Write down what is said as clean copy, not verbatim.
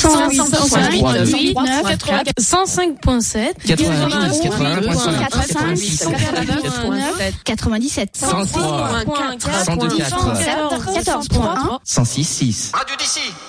105.7, 97, 103, 104, 14.1, 106.6. Radio d'ici.